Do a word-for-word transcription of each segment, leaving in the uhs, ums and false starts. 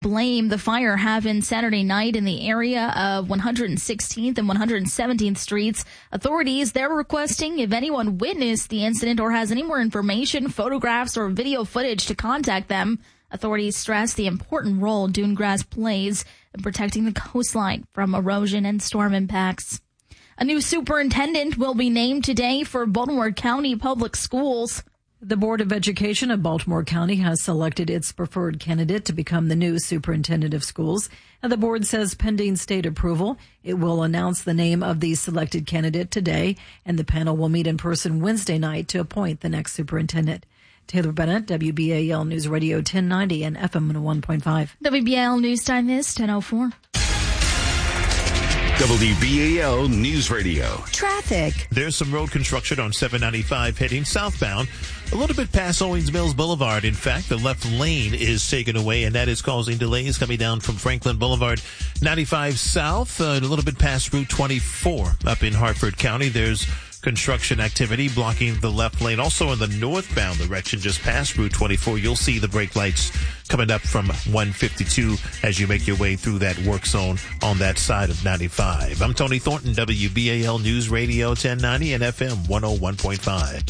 blame. The fire happened Saturday night in the area of one hundred sixteenth and one hundred seventeenth Streets. Authorities, they're requesting if anyone witnessed the incident or has any more information, photographs, or video footage to contact them. Authorities stress the important role dune grass plays in protecting the coastline from erosion and storm impacts. A new superintendent will be named today for Baltimore County Public Schools. The Board of Education of Baltimore County has selected its preferred candidate to become the new superintendent of schools. And the board says pending state approval, it will announce the name of the selected candidate today, and the panel will meet in person Wednesday night to appoint the next superintendent. Taylor Bennett, W B A L News Radio ten ninety and F M one oh one point five. W B A L News Time is ten oh four. W B A L News Radio. Traffic. There's some road construction on seven ninety-five heading southbound, a little bit past Owings Mills Boulevard. In fact, the left lane is taken away, and that is causing delays coming down from Franklin Boulevard. ninety-five south, uh, a little bit past Route twenty-four up in Hartford County. There's construction activity blocking the left lane. Also in the northbound direction, just past Route twenty-four, you'll see the brake lights coming up from one fifty-two as you make your way through that work zone on that side of ninety-five. I'm Tony Thornton, W B A L News Radio ten ninety and F M one oh one point five.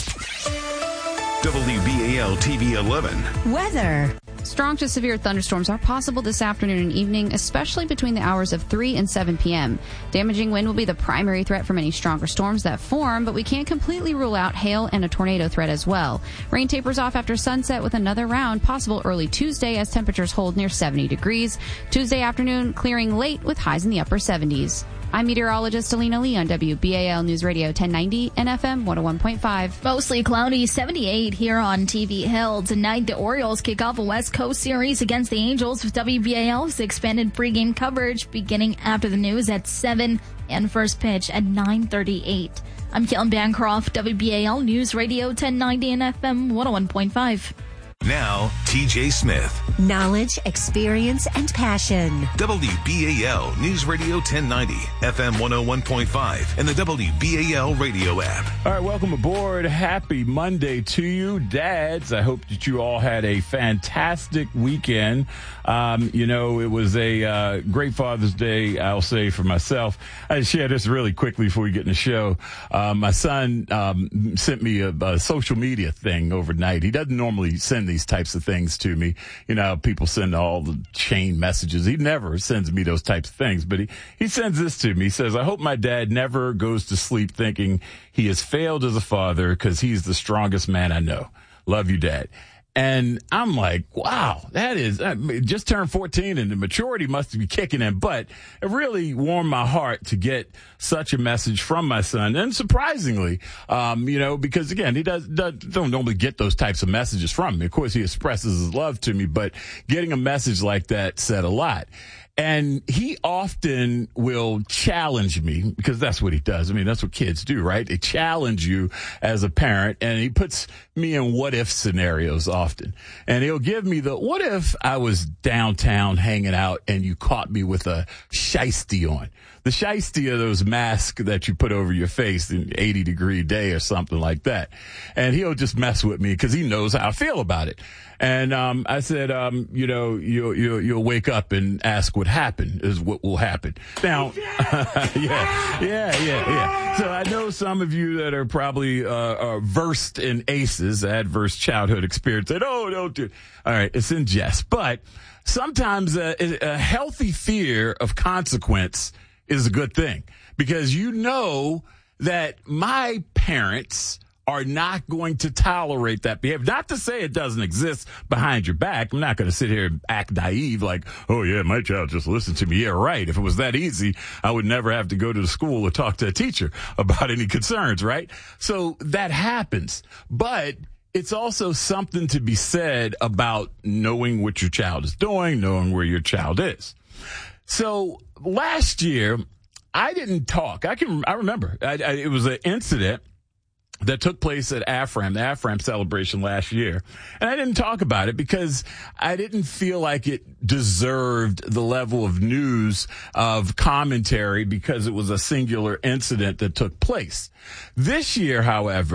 W B A L T V eleven. Weather. Strong to severe thunderstorms are possible this afternoon and evening, especially between the hours of three and seven p.m. Damaging wind will be the primary threat from any stronger storms that form, but we can't completely rule out hail and a tornado threat as well. Rain tapers off after sunset with another round possible early Tuesday as temperatures hold near seventy degrees. Tuesday afternoon clearing late with highs in the upper seventies. I'm meteorologist Alina Lee on W B A L News Radio ten ninety and F M one oh one point five. Mostly cloudy, seventy-eight here on T V Hill. Tonight, the Orioles kick off a West Coast series against the Angels with W B A L's expanded pregame coverage beginning after the news at seven and first pitch at nine thirty-eight. I'm Kellen Bancroft, W B A L News Radio ten ninety and F M one oh one point five. Now, T J Smith. Knowledge, experience, and passion. W B A L News Radio ten ninety, F M one oh one point five, and the W B A L radio app. All right, welcome aboard. Happy Monday to you, dads. I hope that you all had a fantastic weekend. Um, you know, it was a uh, great Father's Day, I'll say, for myself. I share this really quickly before we get in the show. Uh, my son um, sent me a, a social media thing overnight. He doesn't normally send these types of things to me. You know, people send all the chain messages. He never sends me those types of things, but he, he sends this to me. He says, I hope my dad never goes to sleep thinking he has failed as a father because he's the strongest man I know. Love you, Dad. And I'm like, wow, that is, I mean, just turned fourteen and the maturity must be kicking in. But it really warmed my heart to get such a message from my son. And surprisingly, um, you know, because again, he does, does don't normally get those types of messages from me. Of course, he expresses his love to me, but getting a message like that said a lot. And he often will challenge me because that's what he does. I mean, that's what kids do, right? They challenge you as a parent, and he puts me in what if scenarios often. And he'll give me the, what if I was downtown hanging out and you caught me with a shiesty on? The shiesty are those masks that you put over your face in an eighty degree day or something like that. And he'll just mess with me because he knows how I feel about it. And um, I said, um, you know, you'll, you'll, you'll wake up and ask what happened is what will happen. Now, yeah, yeah, yeah, yeah. So I know some of you that are probably uh, are versed in ACEs, adverse childhood experience. Said, oh, don't do it. All right, it's in jest. But sometimes a, a healthy fear of consequence is a good thing because you know that my parents are not going to tolerate that behavior. Not to say it doesn't exist behind your back. I'm not going to sit here and act naive like, oh, yeah, my child just listened to me. Yeah, right. If it was that easy, I would never have to go to the school or talk to a teacher about any concerns, right? So that happens. But it's also something to be said about knowing what your child is doing, knowing where your child is. So last year, I didn't talk. I can, I remember I, I, it was an incident that took place at AFRAM, the AFRAM celebration last year. And I didn't talk about it because I didn't feel like it deserved the level of news, of commentary, because it was a singular incident that took place. This year, however,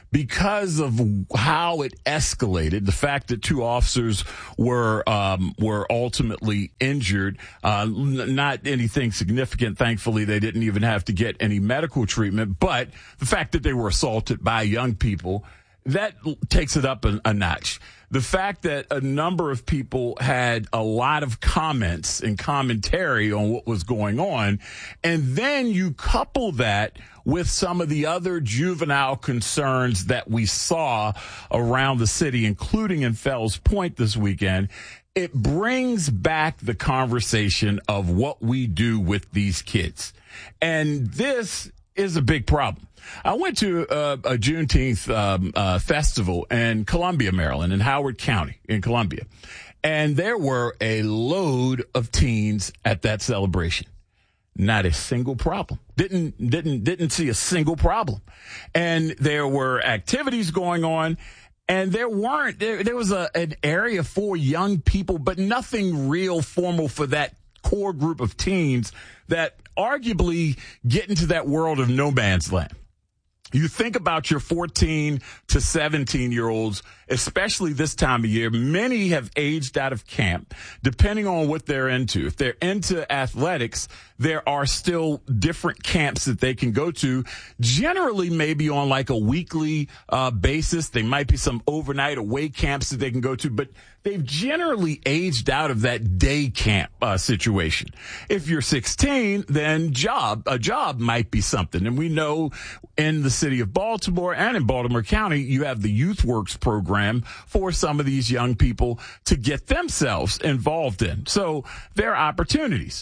because of how it escalated, the fact that two officers were um, were ultimately injured, uh, n- not anything significant. Thankfully, they didn't even have to get any medical treatment. But the fact that they were assaulted by young people, that takes it up a, a notch. The fact that a number of people had a lot of comments and commentary on what was going on, and then you couple that with some of the other juvenile concerns that we saw around the city, including in Fells Point this weekend, it brings back the conversation of what we do with these kids. And this is a big problem. I went to uh, a Juneteenth um, uh, festival in Columbia, Maryland, in Howard County in Columbia. And there were a load of teens at that celebration. Not a single problem. Didn't, didn't, didn't see a single problem. And there were activities going on, and there weren't, there, there was a, an area for young people, but nothing real formal for that core group of teens that arguably get into that world of no man's land. You think about your fourteen to seventeen year olds, especially this time of year. Many have aged out of camp, depending on what they're into. If they're into athletics, there are still different camps that they can go to, generally maybe on like a weekly uh, basis. There might be some overnight away camps that they can go to, but they've generally aged out of that day camp uh, situation. If you're sixteen, then job, a job might be something. And we know in the city of Baltimore and in Baltimore County, you have the Youth Works program for some of these young people to get themselves involved in. So there are opportunities.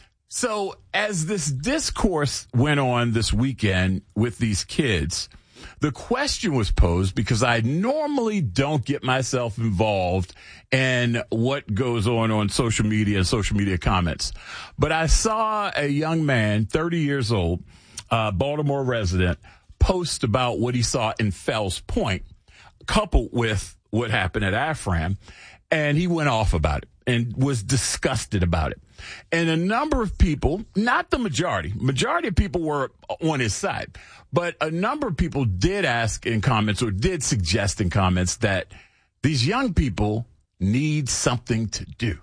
So as this discourse went on this weekend with these kids, the question was posed, because I normally don't get myself involved in what goes on on social media and social media comments. But I saw a young man, thirty years old, uh, Baltimore resident, post about what he saw in Fells Point, coupled with what happened at Afram. And he went off about it and was disgusted about it. And a number of people, not the majority, majority of people were on his side, but a number of people did ask in comments or did suggest in comments that these young people need something to do.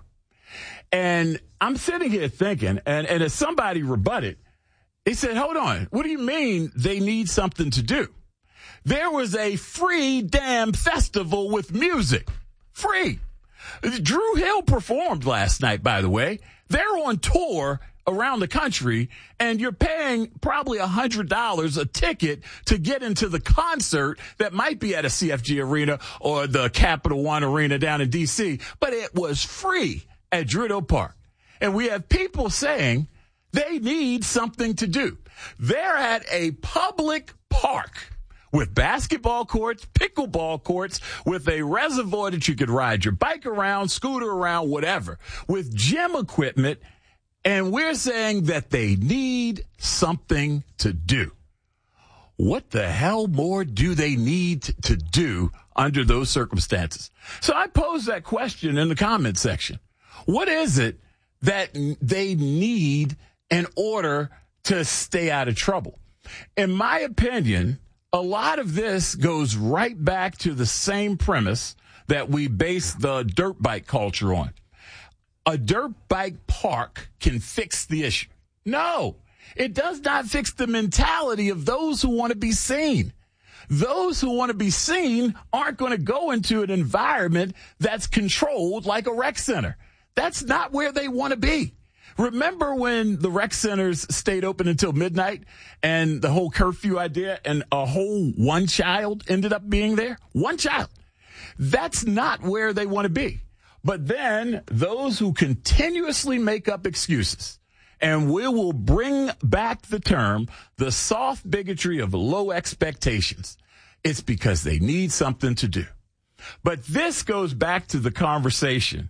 And I'm sitting here thinking, and, and as somebody rebutted, he said, hold on, what do you mean they need something to do? There was a free damn festival with music. Free. Drew Hill performed last night, by the way. They're on tour around the country, and you're paying probably one hundred dollars a ticket to get into the concert that might be at a C F G Arena or the Capital One Arena down in D C, but it was free at Driddle Park. And we have people saying they need something to do. They're at a public park with basketball courts, pickleball courts, with a reservoir that you could ride your bike around, scooter around, whatever, with gym equipment, and we're saying that they need something to do. What the hell more do they need to do under those circumstances? So I posed that question in the comment section. What is it that they need in order to stay out of trouble? In my opinion, a lot of this goes right back to the same premise that we base the dirt bike culture on. A dirt bike park can fix the issue. No, it does not fix the mentality of those who want to be seen. Those who want to be seen aren't going to go into an environment that's controlled like a rec center. That's not where they want to be. Remember when the rec centers stayed open until midnight and the whole curfew idea, and a whole one child ended up being there? One child. That's not where they want to be. But then those who continuously make up excuses, and we will bring back the term, the soft bigotry of low expectations. It's because they need something to do. But this goes back to the conversation.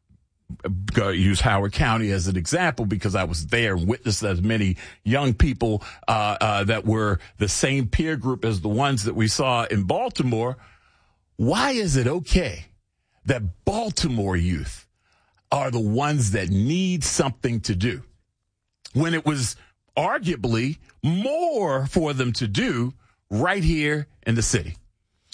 Use Howard County as an example because I was there and witnessed as many young people uh, uh, that were the same peer group as the ones that we saw in Baltimore. Why is it okay that Baltimore youth are the ones that need something to do when it was arguably more for them to do right here in the city?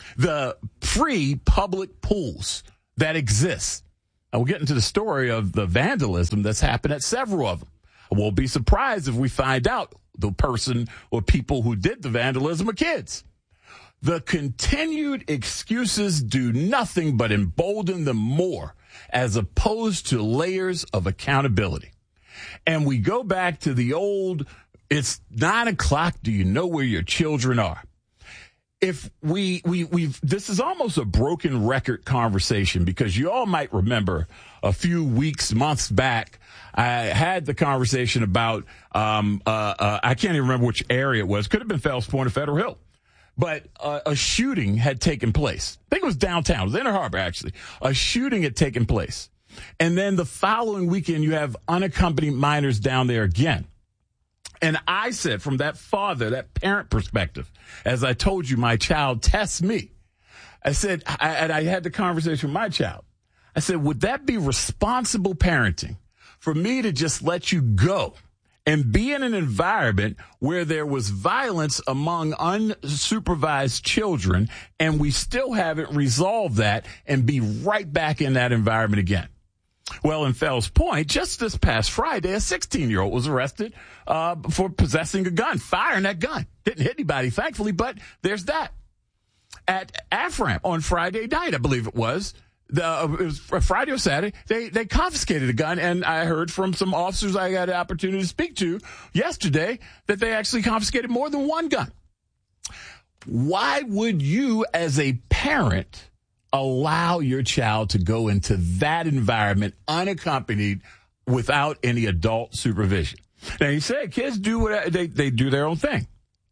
The free public pools that exist. I will get into the story of the vandalism that's happened at several of them. I won't be surprised if we find out the person or people who did the vandalism are kids. The continued excuses do nothing but embolden them more, as opposed to layers of accountability. And we go back to the old, it's nine o'clock, do you know where your children are? If we, we, we've, this is almost a broken record conversation, because you all might remember a few weeks, months back, I had the conversation about, um, uh, uh, I can't even remember which area it was. Could have been Fells Point or Federal Hill. But uh, a shooting had taken place. I think it was downtown. It was Inner Harbor, actually. A shooting had taken place. And then the following weekend, you have unaccompanied minors down there again. And I said, from that father, that parent perspective, as I told you, my child tests me. I said, I, and I had the conversation with my child. I said, would that be responsible parenting for me to just let you go and be in an environment where there was violence among unsupervised children, and we still haven't resolved that, and be right back in that environment again? Well, in Fells Point, just this past Friday, a sixteen-year-old was arrested uh, for possessing a gun, firing that gun. Didn't hit anybody, thankfully, but there's that. At AFRAM on Friday night, I believe it was, The, uh, it was Friday or Saturday, they, they confiscated a gun, and I heard from some officers I got an opportunity to speak to yesterday that they actually confiscated more than one gun. Why would you, as a parent, allow your child to go into that environment unaccompanied without any adult supervision? Now, you say kids do what they, they do their own thing.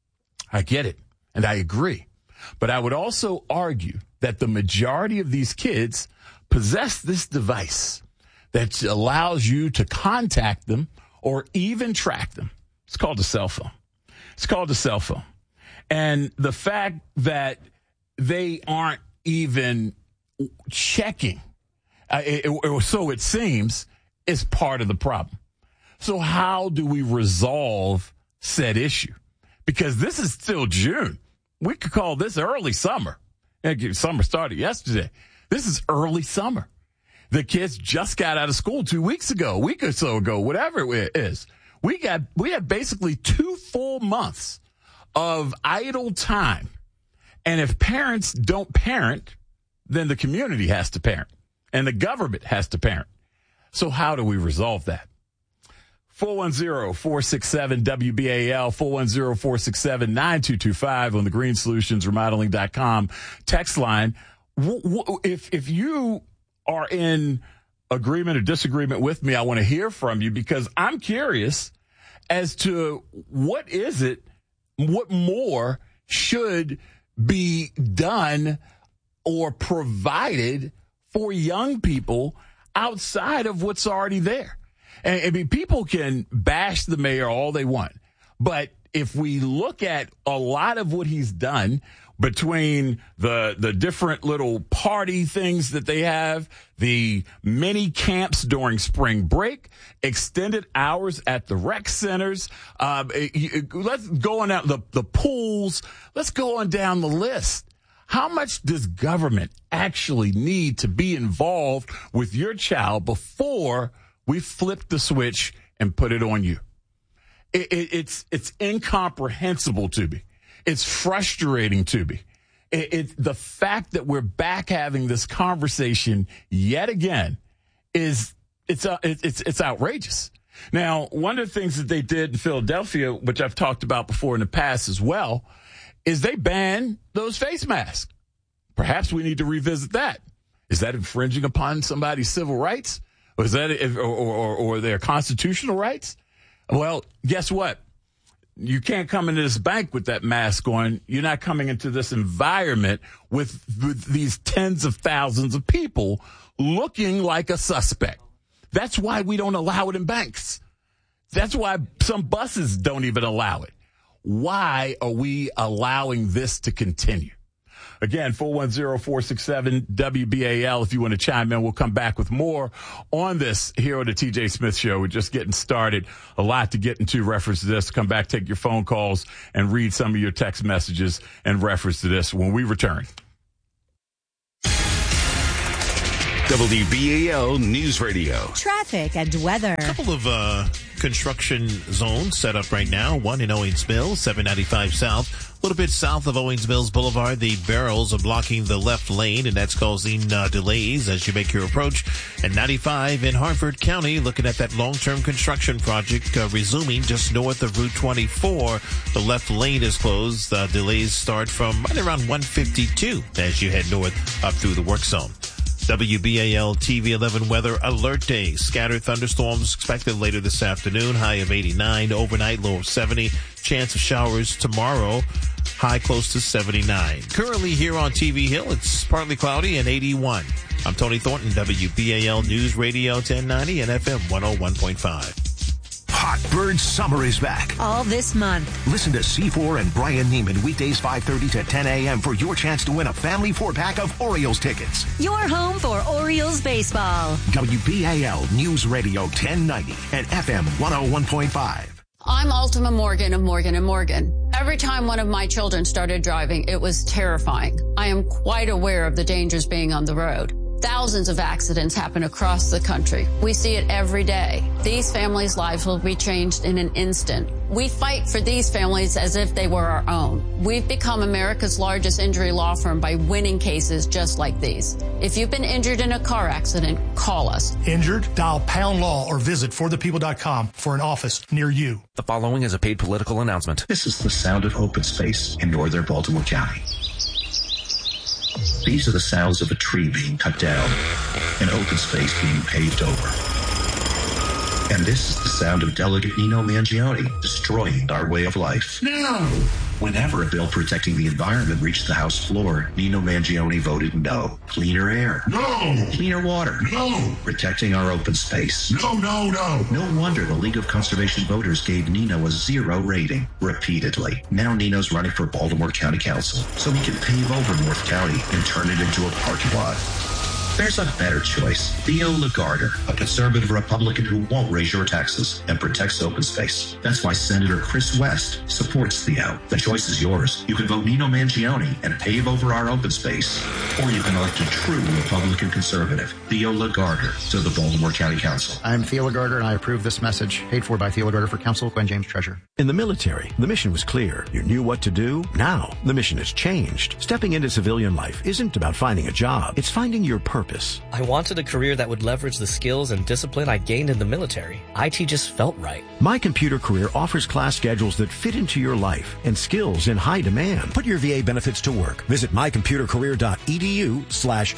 I get it, and I agree. But I would also argue that the majority of these kids possess this device that allows you to contact them or even track them. It's called a cell phone. It's called a cell phone. And the fact that they aren't even checking, uh, it, or so it seems, is part of the problem. So how do we resolve said issue? Because this is still June. We could call this early summer. Summer started yesterday. This is early summer. The kids just got out of school two weeks ago, a week or so ago, whatever it is. We got, we have basically two full months of idle time. And if parents don't parent, then the community has to parent and the government has to parent. So how do we resolve that? four one zero, four six seven, W B A L, four one zero, four six seven, nine two two five on the green solutions remodeling dot com text line. If, if you are in agreement or disagreement with me, I want to hear from you, because I'm curious as to what is it, what more should be done or provided for young people outside of what's already there. And I mean, people can bash the mayor all they want, but if we look at a lot of what he's done between the the different little party things that they have, the mini camps during spring break, extended hours at the rec centers, uh, let's go on out the, the pools, let's go on down the list. How much does government actually need to be involved with your child before we flip the switch and put it on you? It, it, it's it's incomprehensible to me. It's frustrating to me. It, it, the fact that we're back having this conversation yet again is it's uh, it, it's it's outrageous. Now, one of the things that they did in Philadelphia, which I've talked about before in the past as well, is they banned those face masks. Perhaps we need to revisit that. Is that infringing upon somebody's civil rights? Or is that, or, or, or their constitutional rights? Well, guess what? You can't come into this bank with that mask on. You're not coming into this environment with, with these tens of thousands of people looking like a suspect. That's why we don't allow it in banks. That's why some buses don't even allow it. Why are we allowing this to continue? Again, four one zero, four six seven, W B A L if you want to chime in. We'll come back with more on this here on the T J Smith Show. We're just getting started. A lot to get into reference to this. Come back, take your phone calls, and read some of your text messages in reference to this when we return. W B A L News Radio. Traffic and weather. A couple of uh, construction zones set up right now. One in Owings Mills, seven ninety-five South. A little bit south of Owings Mills Boulevard, the barrels are blocking the left lane, and that's causing uh, delays as you make your approach. And ninety-five in Harford County, looking at that long-term construction project uh, resuming just north of Route twenty-four. The left lane is closed. Uh, delays start from right around one fifty-two as you head north up through the work zone. W B A L T V eleven weather alert day. Scattered thunderstorms expected later this afternoon. High of eighty-nine. Overnight low of seventy. Chance of showers tomorrow. High close to seventy-nine. Currently here on T V Hill, it's partly cloudy and eighty-one. I'm Tony Thornton, W B A L News Radio ten ninety and F M one oh one point five. Hot Bird Summer is back. All this month. Listen to C four and Brian Neiman weekdays five thirty to ten a.m. for your chance to win a family four-pack of Orioles tickets. Your home for Orioles baseball. W B A L News Radio ten ninety and F M one oh one point five. I'm Ultima Morgan of Morgan and Morgan. Every time one of my children started driving, it was terrifying. I am quite aware of the dangers being on the road. Thousands of accidents happen across the country. We see it every day. These families' lives will be changed in an instant. We fight for these families as if they were our own. We've become America's largest injury law firm by winning cases just like these. If you've been injured in a car accident, call us. Injured? Dial pound law or visit for the people dot com for an office near you. The following is a paid political announcement. This is the sound of open space in northern Baltimore County. These are the sounds of a tree being cut down, an open space being paved over. And this is the sound of Delegate Nino Mangione destroying our way of life. No! Whenever a bill protecting the environment reached the House floor, Nino Mangione voted no. Cleaner air. No! Cleaner water. No! Protecting our open space. No, no, no! No wonder the League of Conservation Voters gave Nino a zero rating repeatedly. Now Nino's running for Baltimore County Council so he can pave over North County and turn it into a parking lot. There's a better choice. Theo Lagarder, a conservative Republican who won't raise your taxes and protects open space. That's why Senator Chris West supports Theo. The choice is yours. You can vote Nino Mangione and pave over our open space. Or you can elect a true Republican conservative, Theo Lagarder, to the Baltimore County Council. I'm Theo Lagarder, and I approve this message. Paid for by Theo Lagarder for Council, Gwen James, Treasurer. In the military, the mission was clear. You knew what to do. Now, the mission has changed. Stepping into civilian life isn't about finding a job. It's finding your purpose. I wanted a career that would leverage the skills and discipline I gained in the military. I T just felt right. My Computer Career offers class schedules that fit into your life and skills in high demand. Put your V A benefits to work. Visit mycomputercareer.edu slash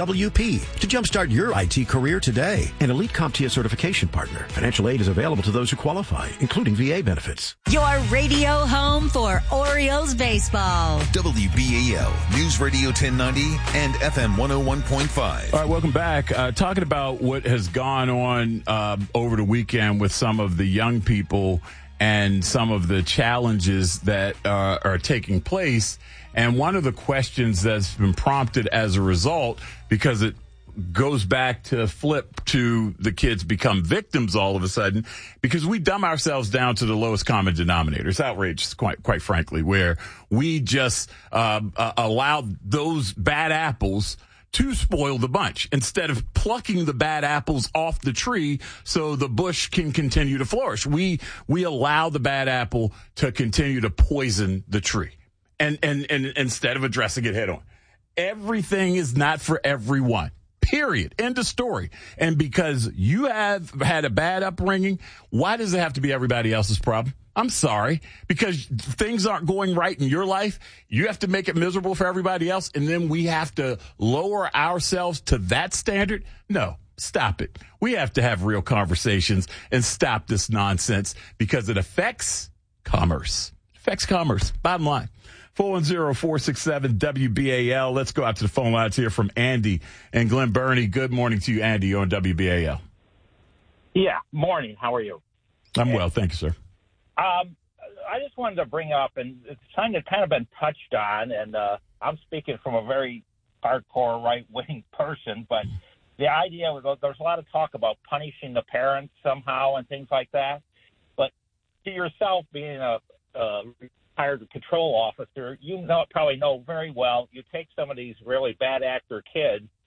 CWP to jumpstart your I T career today. An Elite CompTIA certification partner. Financial aid is available to those who qualify, including V A benefits. Your radio home for Orioles baseball. W B A L News Radio ten ninety and F M one oh one point five. All right, welcome back. Uh, talking about what has gone on uh, over the weekend with some of the young people and some of the challenges that uh, are taking place. And one of the questions that's been prompted as a result, because it goes back to flip to the kids become victims all of a sudden, because we dumb ourselves down to the lowest common denominator. It's outrageous, quite quite frankly, where we just uh, uh, allow those bad apples to spoil the bunch instead of plucking the bad apples off the tree so the bush can continue to flourish. We we allow the bad apple to continue to poison the tree, and and and instead of addressing it head on. Everything is not for everyone. Period. End of story. And because you have had a bad upbringing, why does it have to be everybody else's problem? I'm sorry, because things aren't going right in your life. You have to make it miserable for everybody else, and then we have to lower ourselves to that standard? No, stop it. We have to have real conversations and stop this nonsense because it affects commerce. It affects commerce. Bottom line. four one zero, four six seven, W B A L. Let's go out to the phone lines here from Andy and Glen Burnie. Good morning to you, Andy, on W B A L. Yeah, morning. How are you? I'm well, thank you, sir. Um, I just wanted to bring up, and it's kind of kind of been touched on, and uh, I'm speaking from a very hardcore right-wing person, but the idea was there's a lot of talk about punishing the parents somehow and things like that. But to yourself, being a, a retired control officer, you know probably know very well. You take some of these really bad actor kids,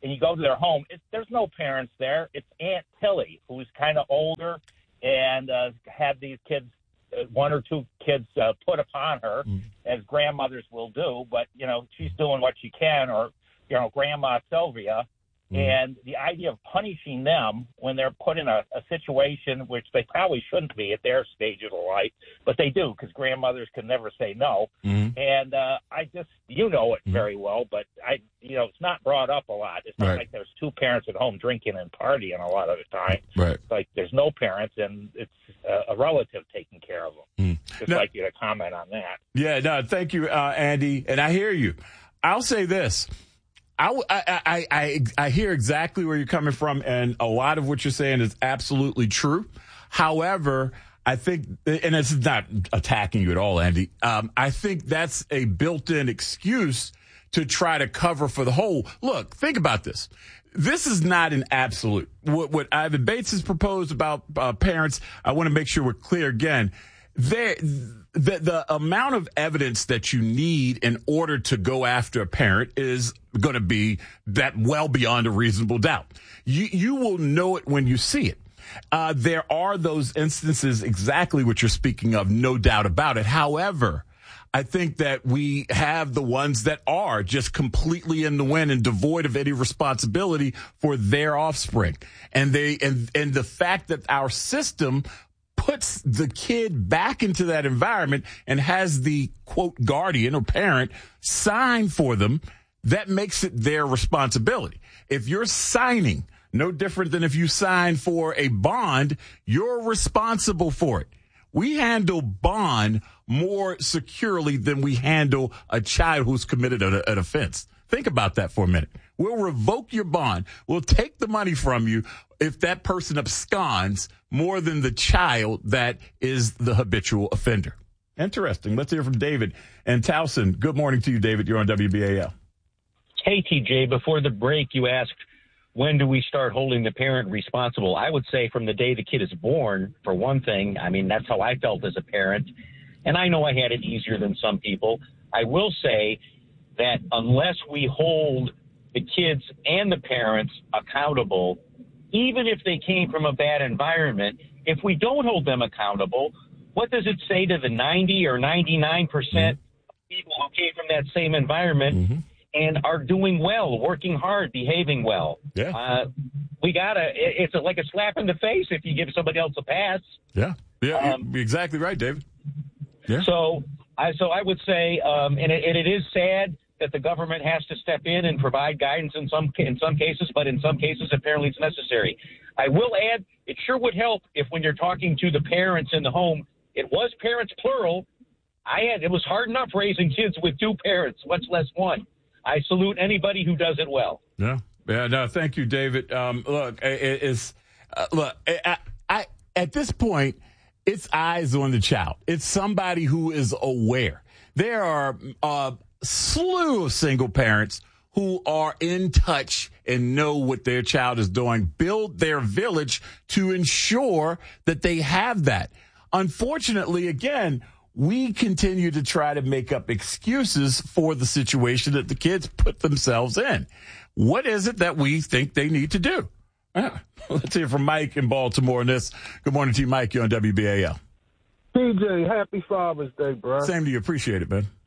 and you go to their home, it, there's no parents there. It's Aunt Tilly, who's kind of older and uh, had these kids, uh, one or two kids uh, put upon her, mm. as grandmothers will do. But, you know, she's doing what she can, or, you know, Grandma Sylvia. Mm. And the idea of punishing them when they're put in a, a situation which they probably shouldn't be at their stage of life, but they do, because grandmothers can never say no. Mm. And uh, I just, you know it mm. very well, but I, you know, it's not brought up a lot. It's not right. like there's two parents at home drinking and partying a lot of the time. Right. It's like there's no parents, and it's a, a relative taking care of them. Mm. Just now, like you to comment on that. Yeah, no, thank you, uh, Andy. And I hear you. I'll say this. I, I, I, I hear exactly where you're coming from, and a lot of what you're saying is absolutely true. However, I think, and it's not attacking you at all, Andy, um, I think that's a built-in excuse to try to cover for the whole. Look, think about this. This is not an absolute. What, what Ivan Bates has proposed about uh, parents, I want to make sure we're clear again. There, the, the amount of evidence that you need in order to go after a parent is going to be that well beyond a reasonable doubt. You, you will know it when you see it. Uh, there are those instances, exactly what you're speaking of, no doubt about it. However, I think that we have the ones that are just completely in the wind and devoid of any responsibility for their offspring. And they, and, and the fact that our system puts the kid back into that environment and has the, quote, guardian or parent sign for them, that makes it their responsibility. If you're signing, no different than if you sign for a bond, you're responsible for it. We handle bond more securely than we handle a child who's committed an, an offense. Think about that for a minute. We'll revoke your bond. We'll take the money from you if that person absconds more than the child that is the habitual offender. Interesting. Let's hear from David and Towson. Good morning to you, David. You're on W B A L. Hey, T J, before the break, you asked, when do we start holding the parent responsible? I would say from the day the kid is born, for one thing. I mean, that's how I felt as a parent. And I know I had it easier than some people. I will say that unless we hold the kids and the parents accountable, even if they came from a bad environment, if we don't hold them accountable, what does it say to the ninety or ninety-nine percent mm-hmm. people who came from that same environment mm-hmm. and are doing well, working hard, behaving well? Yeah. Uh, we gotta, it, it's a, like a slap in the face if you give somebody else a pass. Yeah. Yeah. Um, you're exactly right, David. Yeah. So I, so I would say, um, and, it, and it is sad that the government has to step in and provide guidance in some in some cases, but in some cases, apparently it's necessary. I will add, it sure would help if when you're talking to the parents in the home, it was parents plural. I had it was hard enough raising kids with two parents, much less one. I salute anybody who does it well. Yeah, yeah, no, thank you, David. Um, look, it, it's uh, look, I, I at this point, it's eyes on the child. It's somebody who is aware. There are uh, slew of single parents who are in touch and know what their child is doing, build their village to ensure that they have that. Unfortunately, again, we continue to try to make up excuses for the situation that the kids put themselves in. What is it that we think they need to do? Uh, let's hear from Mike in Baltimore on this. Good morning to you, Mike. You're on W B A L. P J, happy Father's Day, bro. Same to you. Appreciate it, man.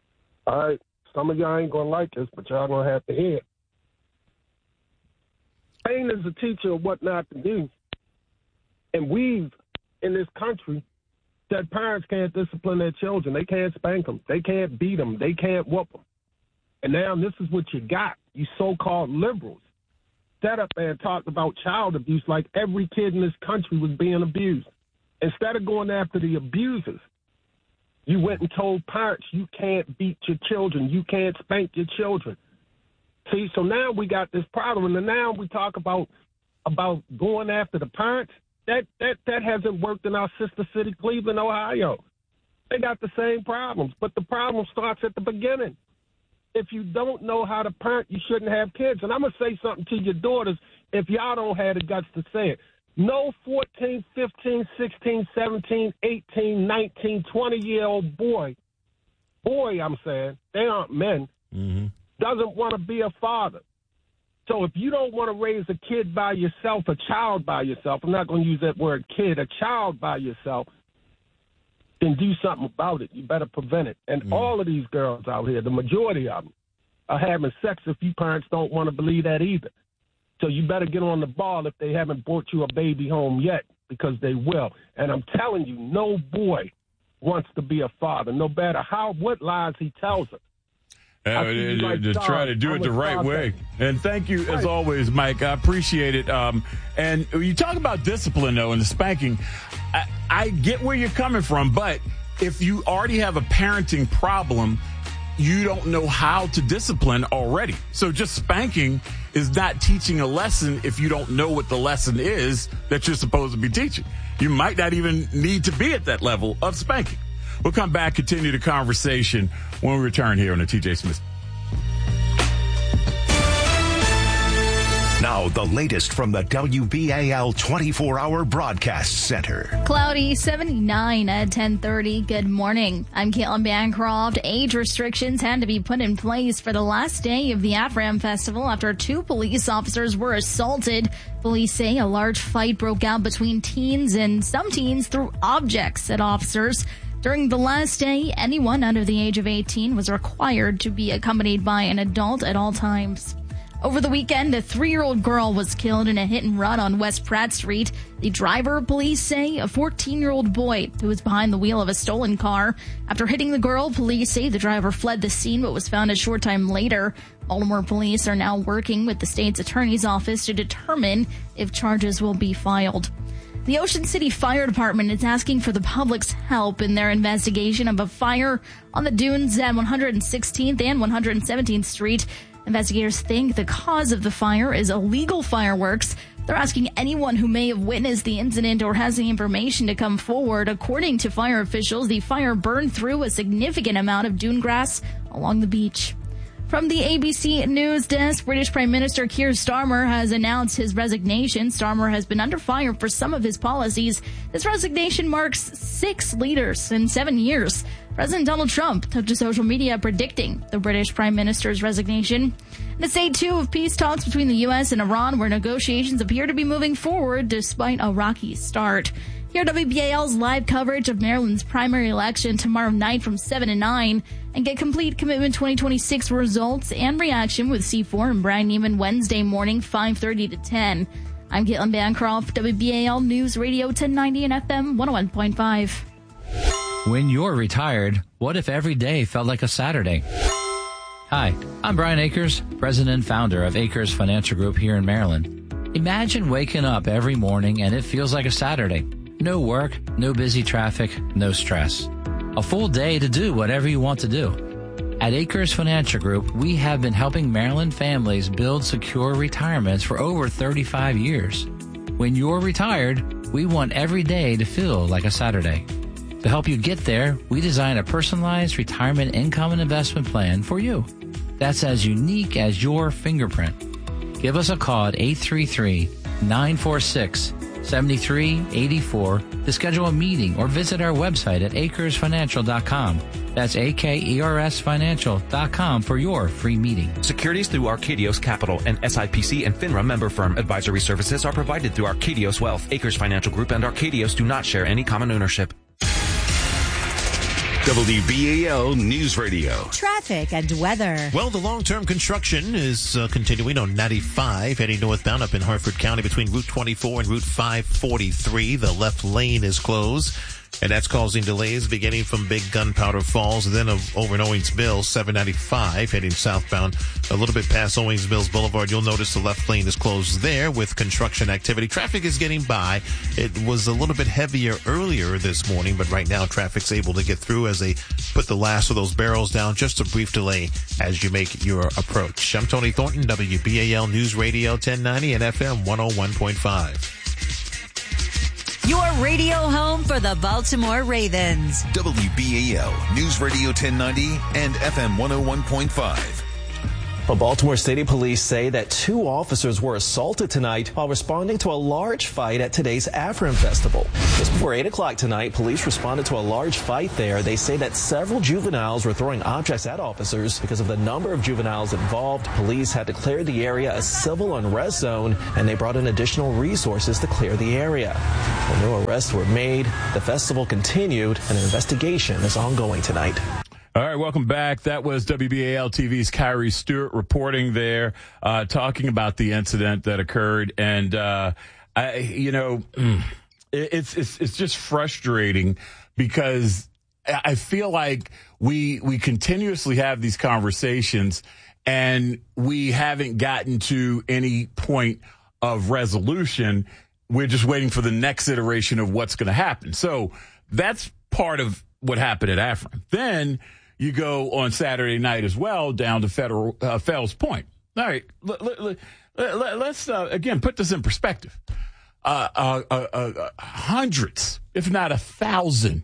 All right. Some of y'all ain't going to like this, but y'all going to have to hear it. Pain is a teacher of what not to do. And we've, in this country, said parents can't discipline their children. They can't spank them. They can't beat them. They can't whoop them. And now this is what you got. You so-called liberals sat up there and talked about child abuse like every kid in this country was being abused. Instead of going after the abusers, you went and told parents you can't beat your children. You can't spank your children. See, so now we got this problem. And now we talk about about going after the parents. That, that, that hasn't worked in our sister city, Cleveland, Ohio. They got the same problems. But the problem starts at the beginning. If you don't know how to parent, you shouldn't have kids. And I'm going to say something to your daughters if y'all don't have the guts to say it. No fourteen, fifteen, sixteen, seventeen, eighteen, nineteen, twenty-year-old boy, boy, I'm saying, they aren't men, mm-hmm. doesn't want to be a father. So if you don't want to raise a kid by yourself, a child by yourself, I'm not going to use that word kid, a child by yourself, then do something about it. You better prevent it. And mm. all of these girls out here, the majority of them, are having sex if you parents don't want to believe that either. So you better get on the ball if they haven't brought you a baby home yet, because they will. And I'm telling you, no boy wants to be a father, no matter how what lies he tells us. Uh, to, like to try to do it the right way. And thank you, as always, Mike. I appreciate it. Um, and you talk about discipline, though, and the spanking. I, I get where you're coming from, but if you already have a parenting problem, you don't know how to discipline already. So just spanking is not teaching a lesson if you don't know what the lesson is that you're supposed to be teaching. You might not even need to be at that level of spanking. We'll come back, continue the conversation when we return here on the T J Smith. Now, the latest from the W B A L twenty-four hour Broadcast Center. Cloudy, seventy-nine at ten thirty. Good morning. I'm Caitlin Bancroft. Age restrictions had to be put in place for the last day of the AfRam Festival after two police officers were assaulted. Police say a large fight broke out between teens, and some teens threw objects at officers. During the last day, anyone under the age of eighteen was required to be accompanied by an adult at all times. Over the weekend, a three-year-old girl was killed in a hit-and-run on West Pratt Street. The driver, police say, a fourteen-year-old boy who was behind the wheel of a stolen car. After hitting the girl, police say the driver fled the scene but was found a short time later. Baltimore police are now working with the state's attorney's office to determine if charges will be filed. The Ocean City Fire Department is asking for the public's help in their investigation of a fire on the dunes at one hundred sixteenth and one hundred seventeenth Street. Investigators think the cause of the fire is illegal fireworks. They're asking anyone who may have witnessed the incident or has the information to come forward. According to fire officials, the fire burned through a significant amount of dune grass along the beach. From the A B C News Desk, British Prime Minister Keir Starmer has announced his resignation. Starmer has been under fire for some of his policies. This resignation marks six leaders in seven years. President Donald Trump took to social media predicting the British Prime Minister's resignation. It's day two of peace talks between the U S and Iran, where negotiations appear to be moving forward despite a rocky start. Hear W B A L's live coverage of Maryland's primary election tomorrow night from seven to nine, and get complete Commitment twenty twenty-six results and reaction with C four and Brian Neiman Wednesday morning, five thirty to ten. I'm Caitlin Bancroft, W B A L News Radio ten ninety and F M one oh one point five. When you're retired, what if every day felt like a Saturday? Hi, I'm Brian Akers, president and founder of Akers Financial Group here in Maryland. Imagine waking up every morning and it feels like a Saturday. No work, no busy traffic, no stress. A full day to do whatever you want to do. At Akers Financial Group, we have been helping Maryland families build secure retirements for over thirty-five years. When you're retired, we want every day to feel like a Saturday. To help you get there, we design a personalized retirement income and investment plan for you. That's as unique as your fingerprint. Give us a call at eight three three, nine four six, seven three eight four to schedule a meeting or visit our website at acres financial dot com. That's A K E R S financial dot com for your free meeting. Securities through Arcadios Capital and S I P C and FINRA member firm. Advisory services are provided through Arcadios Wealth. Akers Financial Group and Arcadios do not share any common ownership. W B A L News Radio. Traffic and weather. Well, the long-term construction is uh, continuing on ninety-five, heading northbound up in Harford County between Route twenty-four and Route five forty-three. The left lane is closed, and that's causing delays beginning from Big Gunpowder Falls, and then over in Owings Mills, seven ninety-five, heading southbound a little bit past Owings Mills Boulevard. You'll notice the left lane is closed there with construction activity. Traffic is getting by. It was a little bit heavier earlier this morning, but right now traffic's able to get through as they put the last of those barrels down. Just a brief delay as you make your approach. I'm Tony Thornton, W B A L News Radio ten ninety and F M one oh one point five. Your radio home for the Baltimore Ravens. W B A L News Radio ten ninety and F M one oh one point five. Well, Baltimore City Police say that two officers were assaulted tonight while responding to a large fight at today's AfriM Festival. Just before eight o'clock tonight, police responded to a large fight there. They say that several juveniles were throwing objects at officers. Because of the number of juveniles involved, police had declared the area a civil unrest zone, and they brought in additional resources to clear the area. Well, no arrests were made. The festival continued, and an investigation is ongoing tonight. All right, welcome back. That was W B A L T V's Kyrie Stewart reporting there, uh, talking about the incident that occurred. And, uh, I, you know, it's, it's, it's just frustrating because I feel like we, we continuously have these conversations and we haven't gotten to any point of resolution. We're just waiting for the next iteration of what's going to happen. So that's part of what happened at AfriM. Then you go on Saturday night as well down to Federal uh, Fells Point. All right, let, let, let, let, let's uh, again put this in perspective. Uh, uh, uh, uh, hundreds, if not a thousand,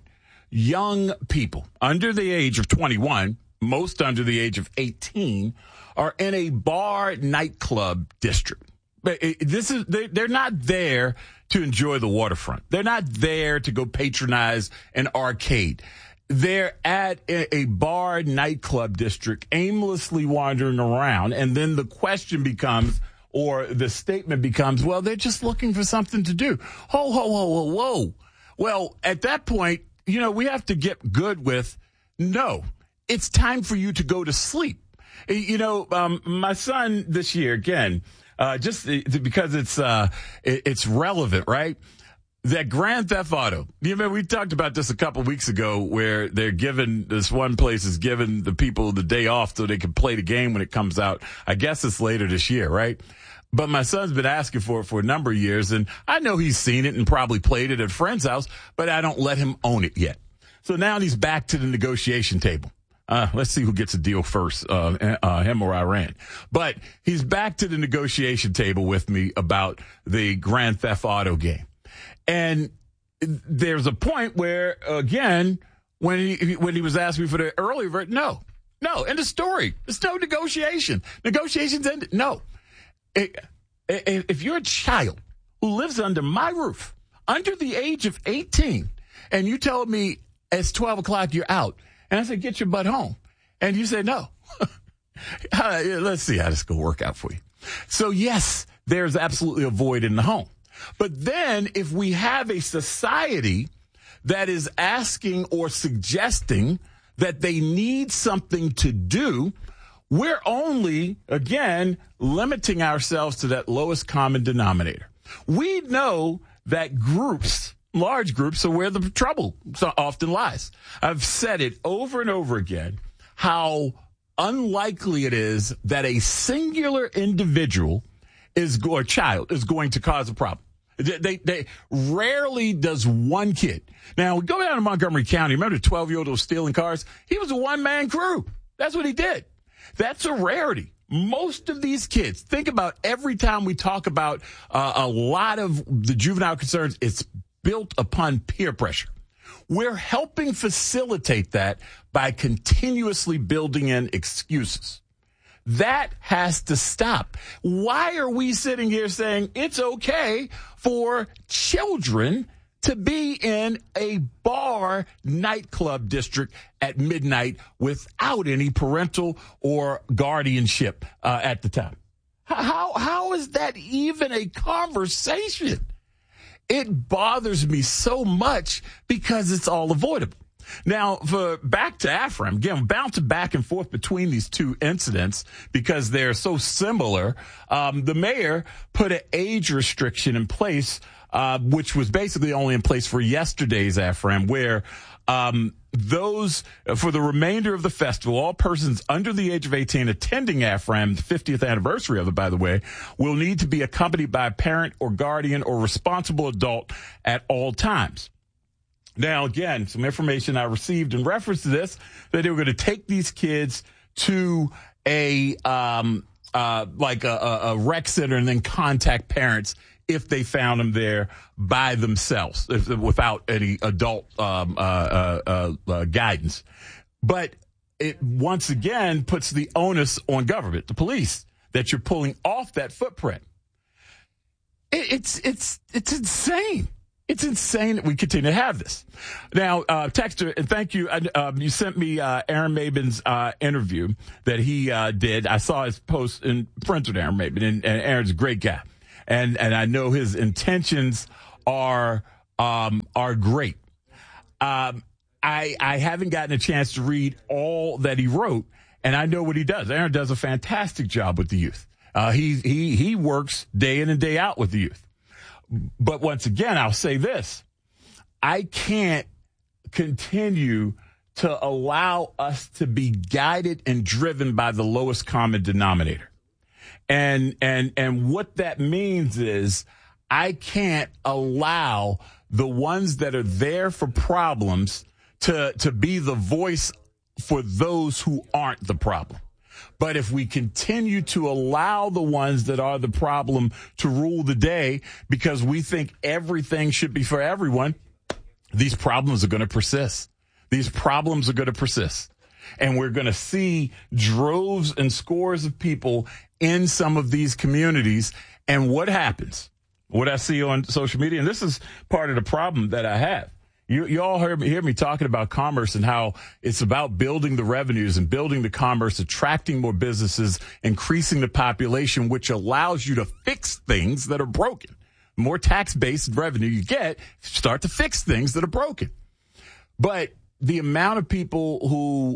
young people under the age of twenty-one, most under the age of eighteen, are in a bar nightclub district. This is they, they're not there to enjoy the waterfront. They're not there to go patronize an arcade. They're at a, a bar nightclub district, aimlessly wandering around. And then the question becomes, or the statement becomes, well, they're just looking for something to do. Ho, ho, ho, ho, whoa. Well, at that point, you know, we have to get good with, no, it's time for you to go to sleep. You know, um, my son this year, again, uh, just because it's, uh, it's relevant, right? That Grand Theft Auto, you remember we talked about this a couple of weeks ago where they're giving, this one place is giving the people the day off so they can play the game when it comes out. I guess it's later this year, right? But my son's been asking for it for a number of years, and I know he's seen it and probably played it at a friend's house, but I don't let him own it yet. So now he's back to the negotiation table. Uh, let's see who gets a deal first, uh, uh, him or Iran. But he's back to the negotiation table with me about the Grand Theft Auto game. And there's a point where, again, when he when he was asking me for the early version, no, no, end of story. There's no negotiation. Negotiations ended. No. If you're a child who lives under my roof, under the age of eighteen, and you tell me it's twelve o'clock, you're out, and I say, get your butt home, and you say, no, let's see how this will work out for you. So, yes, there's absolutely a void in the home. But then if we have a society that is asking or suggesting that they need something to do, we're only, again, limiting ourselves to that lowest common denominator. We know that groups, large groups, are where the trouble so often lies. I've said it over and over again, how unlikely it is that a singular individual is or child is going to cause a problem. They, they, they rarely does one kid. Now, we go down to Montgomery County. Remember the twelve-year-old who was stealing cars? He was a one-man crew. That's what he did. That's a rarity. Most of these kids, think about every time we talk about uh, a lot of the juvenile concerns, it's built upon peer pressure. We're helping facilitate that by continuously building in excuses. That has to stop. Why are we sitting here saying it's okay for children to be in a bar nightclub district at midnight without any parental or guardianship uh, at the time? How, how is that even a conversation? It bothers me so much because it's all avoidable. Now, for back to AfriM, again, bouncing back and forth between these two incidents because they're so similar. Um, the mayor put an age restriction in place, uh, which was basically only in place for yesterday's AfriM, where um, those, for the remainder of the festival, all persons under the age of eighteen attending AfriM, the fiftieth anniversary of it, by the way, will need to be accompanied by a parent or guardian or responsible adult at all times. Now, again, some information I received in reference to this, that they were going to take these kids to a, um, uh, like a, a rec center and then contact parents if they found them there by themselves, if, without any adult um, uh, uh, uh, guidance. But it once again puts the onus on government, the police, that you're pulling off that footprint. It, it's it's it's insane. It's insane that we continue to have this. Now, uh, Texter, and thank you. Uh, you sent me uh, Aaron Mabin's uh, interview that he uh, did. I saw his post and friends with Aaron Mabin, and, and Aaron's a great guy, and and I know his intentions are um, are great. Um, I I haven't gotten a chance to read all that he wrote, and I know what he does. Aaron does a fantastic job with the youth. Uh, he he he works day in and day out with the youth. But once again, I'll say this. I can't continue to allow us to be guided and driven by the lowest common denominator. And and and what that means is I can't allow the ones that are there for problems to to be the voice for those who aren't the problem. But if we continue to allow the ones that are the problem to rule the day because we think everything should be for everyone, these problems are going to persist. These problems are going to persist. And we're going to see droves and scores of people in some of these communities. And what happens? What I see on social media, and this is part of the problem that I have. You, you all heard me, hear me talking about commerce and how it's about building the revenues and building the commerce, attracting more businesses, increasing the population, which allows you to fix things that are broken. The more tax-based revenue you get, start to fix things that are broken. But the amount of people who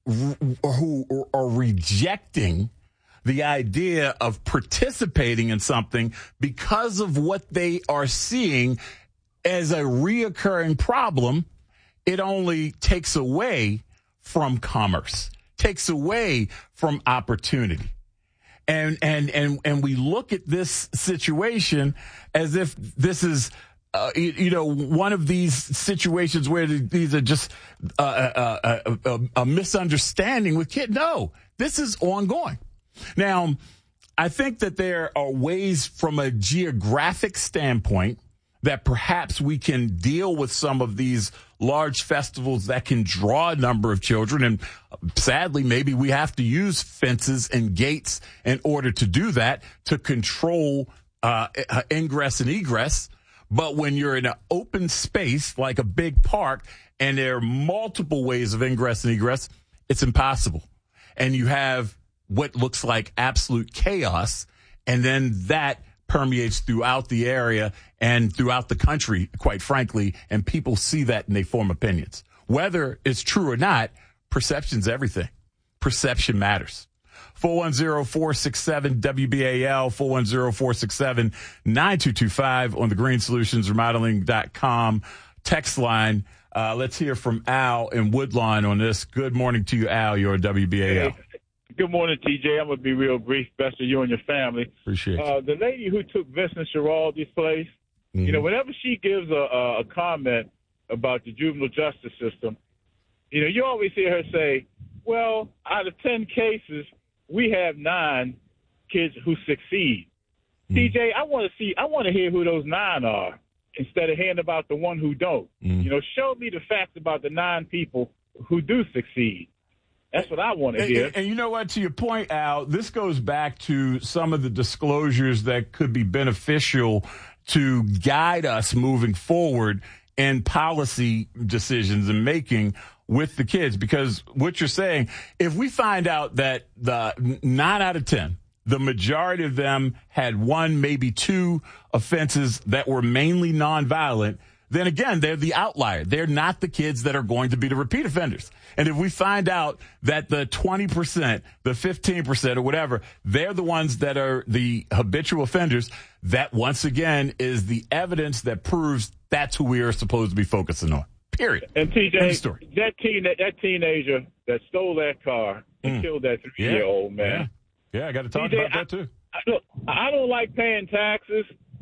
who are rejecting the idea of participating in something because of what they are seeing as a reoccurring problem, it only takes away from commerce, takes away from opportunity. And, and, and, and we look at this situation as if this is, uh, you, you know, one of these situations where these are just uh, a, a, a, a misunderstanding with kids. No, this is ongoing. Now, I think that there are ways from a geographic standpoint that perhaps we can deal with some of these large festivals that can draw a number of children. And sadly, maybe we have to use fences and gates in order to do that, to control uh, ingress and egress. But when you're in an open space like a big park and there are multiple ways of ingress and egress, it's impossible. And you have what looks like absolute chaos. And then that permeates throughout the area and throughout the country, quite frankly, and people see that and they form opinions. Whether it's true or not, perception's everything. Perception matters. four one zero, four six seven, W B A L, four one zero, four six seven, nine two two five on the green solutions remodeling dot com text line. Uh, let's hear from Al in Woodlawn on this. Good morning to you, Al. You're a W B A L. Hey. Good morning, T J. I'm going to be real brief. Best of you and your family. Appreciate it. Uh, the lady who took Vincent Schiraldi's place, mm-hmm. you know, whenever she gives a, a, a comment about the juvenile justice system, you know, you always hear her say, well, out of ten cases, we have nine kids who succeed. Mm-hmm. T J, I want to see, I want to hear who those nine are instead of hearing about the one who don't. Mm-hmm. You know, show me the facts about the nine people who do succeed. That's what I want to and, hear. And, and you know what? To your point, Al, this goes back to some of the disclosures that could be beneficial to guide us moving forward in policy decisions and making with the kids. Because what you're saying, if we find out that the nine out of ten, the majority of them had one, maybe two offenses that were mainly nonviolent, then again, they're the outlier. They're not the kids that are going to be the repeat offenders. And if we find out that the twenty percent, the fifteen percent or whatever, they're the ones that are the habitual offenders, that once again is the evidence that proves that's who we are supposed to be focusing on. Period. And T J, that teen, that, that teenager that stole that car and mm. killed that three-year-old, yeah. man. Yeah, yeah I got to talk T J, about that too. I, I, look, I don't like paying taxes,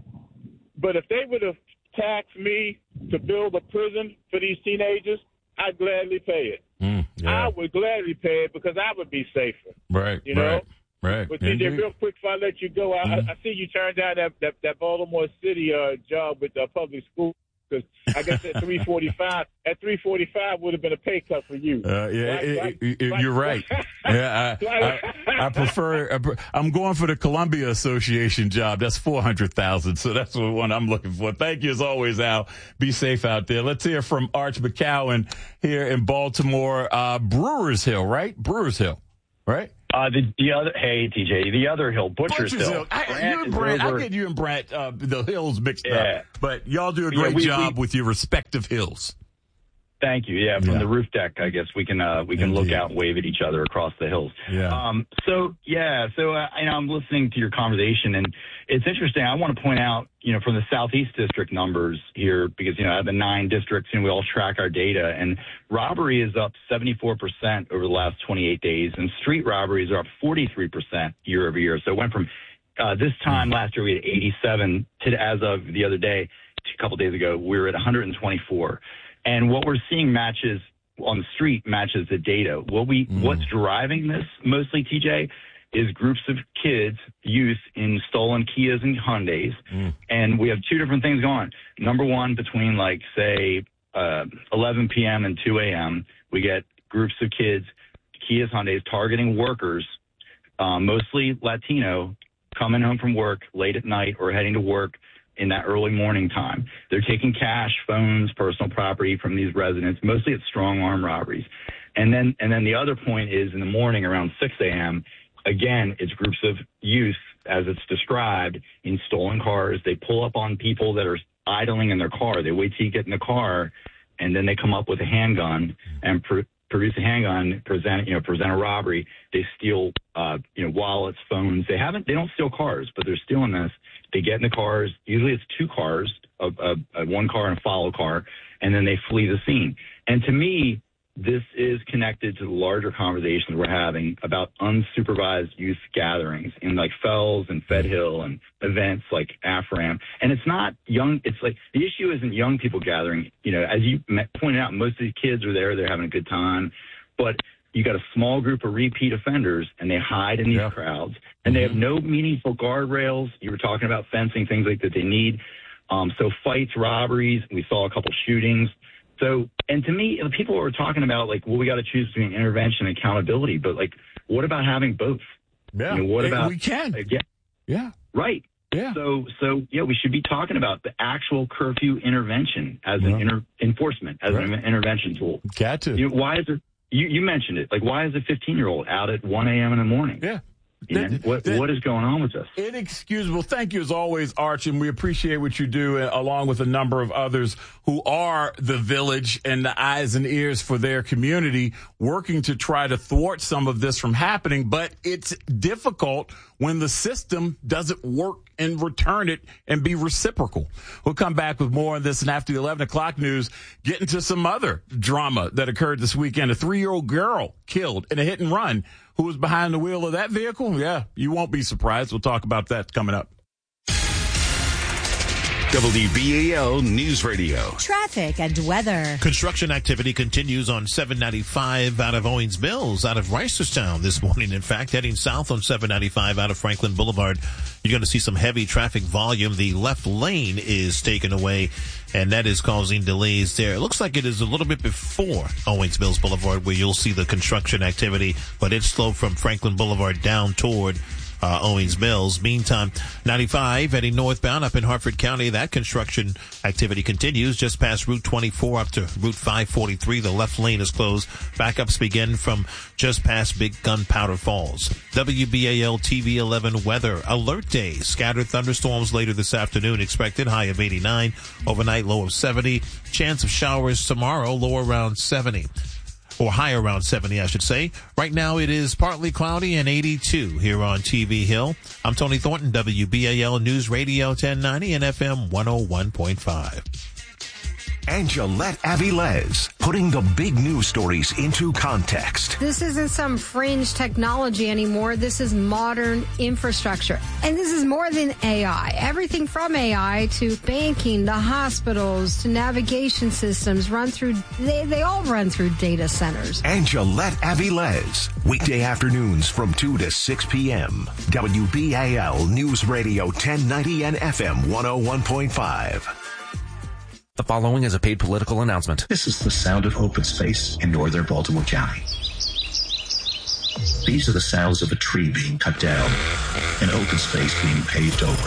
but if they would have tax me to build a prison for these teenagers, I'd gladly pay it. Mm, yeah. I would gladly pay it because I would be safer. Right, you know? right, right. But T J, real quick before I let you go, I, mm. I see you turned down that, that, that Baltimore City uh, job with the public school. Because I guess at three forty-five, at three forty-five would have been a pay cut for you. Uh, yeah, Like- it- like- it- it- like- you're right. Yeah, I, I, I prefer. I pre- I'm going for the Columbia Association job. That's four hundred thousand. So that's the one I'm looking for. Thank you as always, Al. Be safe out there. Let's hear from Arch McCowan here in Baltimore, uh, Brewers Hill, right? Brewers Hill, right? Uh, the, the other, hey, T J, the other hill, Butcher's, Butcher's Hill. Hill. I, Brant you and is Brant, over- I get you and Brant, uh, the hills mixed Yeah. up. But y'all do a Yeah, great we- job we- with your respective hills. Thank you. Yeah, from Yeah. the roof deck, I guess we can uh, we can Indeed. look out and wave at each other across the hills. Yeah. Um. So yeah. So uh, you know, I'm listening to your conversation, and it's interesting. I want to point out, you know, from the Southeast District numbers here, because you know, I have the nine districts, and we all track our data. And robbery is up seventy-four percent over the last twenty-eight days, and street robberies are up forty-three percent year over year. So it went from uh, this time last year we had eighty-seven to as of the other day, a couple days ago, we were at one hundred twenty-four. And what we're seeing matches on the street matches the data. What we, mm. what's driving this mostly, T J, is groups of kids, youth in stolen Kias and Hyundais. Mm. And we have two different things going. Number one, between like, say, uh, eleven p.m. and two a.m., we get groups of kids, Kias, Hyundais, targeting workers, um, mostly Latino, coming home from work late at night or heading to work in that early morning time. They're taking cash, phones, personal property from these residents. Mostly it's strong arm robberies. And then, and then the other point is in the morning around six a.m., again, it's groups of youth, as it's described, in stolen cars. They pull up on people that are idling in their car. They wait till you get in the car, and then they come up with a handgun and pr- produce a handgun, present, you know, present a robbery. They steal, uh, you know, wallets, phones. They haven't, they don't steal cars, but they're stealing this. They get in the cars. Usually it's two cars, a, a, a one car and a follow car, and then they flee the scene. And to me, this is connected to the larger conversations we're having about unsupervised youth gatherings in like Fells and Fed Hill and events like AFRAM. And it's not young. It's like the issue isn't young people gathering. You know, as you pointed out, most of these kids are there. They're having a good time. But you got a small group of repeat offenders, and they hide in these yeah. crowds, and they have no meaningful guardrails. You were talking about fencing, things like that they need. Um, so fights, robberies, we saw a couple shootings. So, and to me, people were talking about like, well, we got to choose between intervention and accountability, but like, what about having both? Yeah, you know, what about we can? Again, yeah, right. Yeah. So, so yeah, we should be talking about the actual curfew intervention as yeah. an inter- enforcement, as right. an intervention tool. Got to. You know, why is there? You, you mentioned it. Like, why is a fifteen-year-old out at one a.m. in the morning? Yeah. You know, That- what that- what is going on with this? Inexcusable. Thank you as always, Arch, and we appreciate what you do, uh, along with a number of others who are the village and the eyes and ears for their community, working to try to thwart some of this from happening. But it's difficult when the system doesn't work and return it and be reciprocal. We'll come back with more on this, and after the eleven o'clock news, get into some other drama that occurred this weekend. A three-year-old girl killed in a hit and run. Who was behind the wheel of that vehicle? Yeah, you won't be surprised. We'll talk about that coming up. W B A L News Radio. Traffic and weather. Construction activity continues on seven ninety-five out of Owings Mills, out of Reisterstown this morning. In fact, heading south on seven ninety-five out of Franklin Boulevard, you're going to see some heavy traffic volume. The left lane is taken away, and that is causing delays there. It looks like it is a little bit before Owings Mills Boulevard where you'll see the construction activity, but it's slow from Franklin Boulevard down toward Uh, Owings Mills. Meantime, ninety-five heading northbound up in Hartford County. That construction activity continues just past Route twenty-four up to Route five forty-three. The left lane is closed. Backups begin from just past Big Gunpowder Falls. W B A L T V eleven weather alert day. Scattered thunderstorms later this afternoon expected. High of eighty-nine. Overnight low of seventy. Chance of showers tomorrow. Low around seventy. Or high around seventy, I should say. Right now it is partly cloudy and eighty-two here on T V Hill. I'm Tony Thornton, W B A L News Radio ten ninety and F M one oh one point five. Angelette Avilés, putting the big news stories into context. This isn't some fringe technology anymore. This is modern infrastructure. And this is more than A I. Everything from A I to banking, to hospitals, to navigation systems run through, they, they all run through data centers. Angelette Avilés, weekday afternoons from two to six p.m. W B A L News Radio ten ninety and F M one oh one point five. The following is a paid political announcement. This is the sound of open space in northern Baltimore County. These are the sounds of a tree being cut down, an open space being paved over.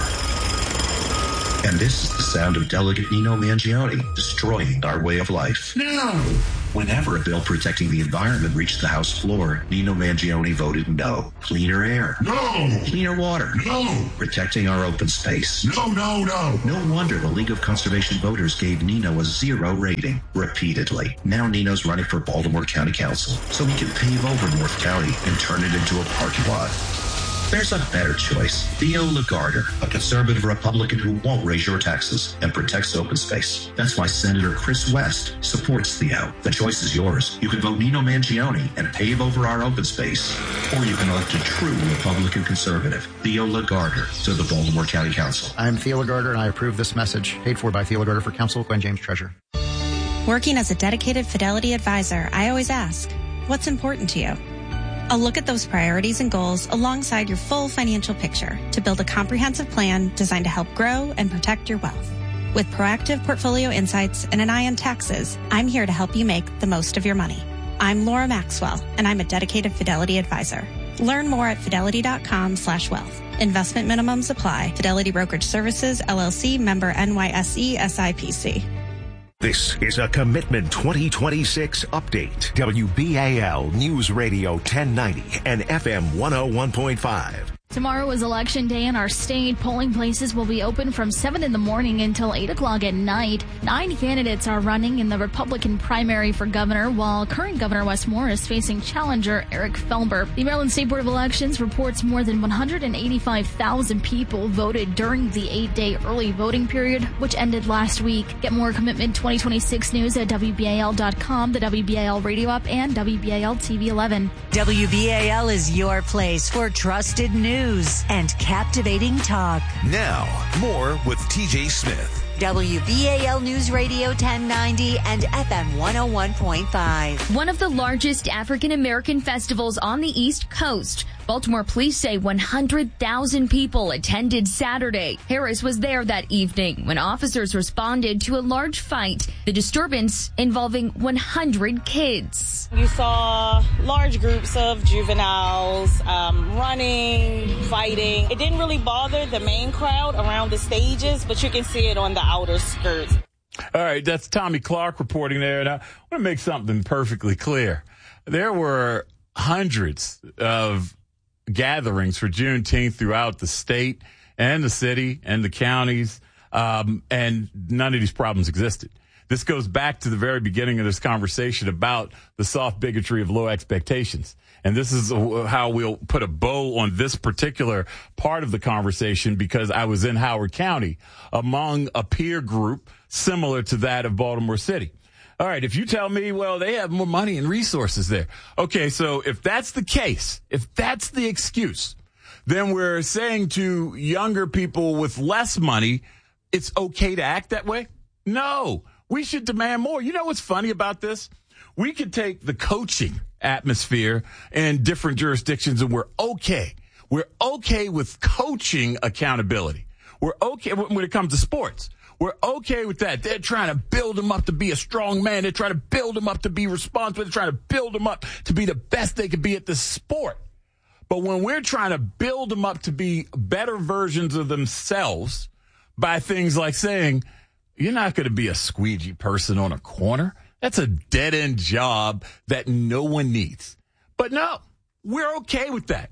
And this is the sound of Delegate Nino Mangione destroying our way of life. No! Whenever a bill protecting the environment reached the House floor, Nino Mangione voted no. Cleaner air. No! Cleaner water. No! Protecting our open space. No, no, no! No wonder the League of Conservation Voters gave Nino a zero rating repeatedly. Now Nino's running for Baltimore County Council, so we can pave over North County and turn it into a parking lot. There's a better choice. Theo Lagarder, a conservative Republican who won't raise your taxes and protects open space. That's why Senator Chris West supports Theo. The choice is yours. You can vote Nino Mangione and pave over our open space. Or you can elect a true Republican conservative, Theo Lagarder, to the Baltimore County Council. I'm Theo Lagarder, and I approve this message. Paid for by Theo Lagarder for Council, Gwen James, Treasurer. Working as a dedicated Fidelity advisor, I always ask, what's important to you? I'll look at those priorities and goals alongside your full financial picture to build a comprehensive plan designed to help grow and protect your wealth. With proactive portfolio insights and an eye on taxes, I'm here to help you make the most of your money. I'm Laura Maxwell, and I'm a dedicated Fidelity advisor. Learn more at fidelity.com slash wealth. Investment minimums apply. Fidelity Brokerage Services, L L C, member N Y S E, S I P C. This is a Commitment twenty twenty-six update. W B A L News Radio ten ninety and F M one oh one point five. Tomorrow is Election Day in our state. Polling places will be open from seven in the morning until eight o'clock at night. Nine candidates are running in the Republican primary for governor, while current Governor Wes Moore is facing challenger Eric Felber. The Maryland State Board of Elections reports more than one hundred eighty-five thousand people voted during the eight-day early voting period, which ended last week. Get more Commitment twenty twenty-six news at W B A L dot com, the W B A L radio app, and W B A L T V eleven. W B A L is your place for trusted news and captivating talk. Now, more with T J Smith. W B A L News Radio ten ninety and F M one oh one point five. One of the largest African American festivals on the East Coast. Baltimore police say one hundred thousand people attended Saturday. Harris was there that evening when officers responded to a large fight, the disturbance involving one hundred kids. You saw large groups of juveniles um, running, fighting. It didn't really bother the main crowd around the stages, but you can see it on the outer skirts. All right, that's Tommy Clark reporting there. And I want to make something perfectly clear. There were hundreds of gatherings for Juneteenth throughout the state and the city and the counties, um, and none of these problems existed. This goes back to the very beginning of this conversation about the soft bigotry of low expectations. And this is how we'll put a bow on this particular part of the conversation, because I was in Howard County among a peer group similar to that of Baltimore City. All right, if you tell me, well, they have more money and resources there. Okay, so if that's the case, if that's the excuse, then we're saying to younger people with less money, it's okay to act that way? No, we should demand more. You know what's funny about this? We could take the coaching atmosphere in different jurisdictions and we're okay. We're okay with coaching accountability. We're okay when it comes to sports. We're okay with that. They're trying to build him up to be a strong man. They're trying to build him up to be responsible. They're trying to build him up to be the best they could be at the sport. But when we're trying to build them up to be better versions of themselves by things like saying, you're not going to be a squeegee person on a corner. That's a dead-end job that no one needs. But no, we're okay with that.